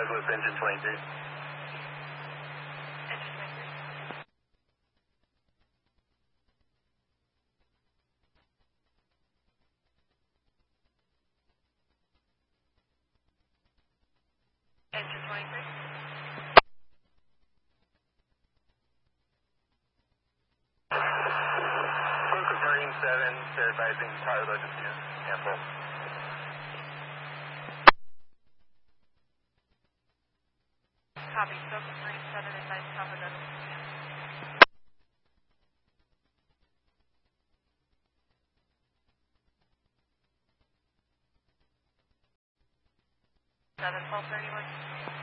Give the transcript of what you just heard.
Douglas, engine 23. Engine 23. Engine 23. Focus Marine 7, they're advising power load diffuse. Cancel. Copy. Focus Marine 7 advice Papa Douglas. 7, 1231.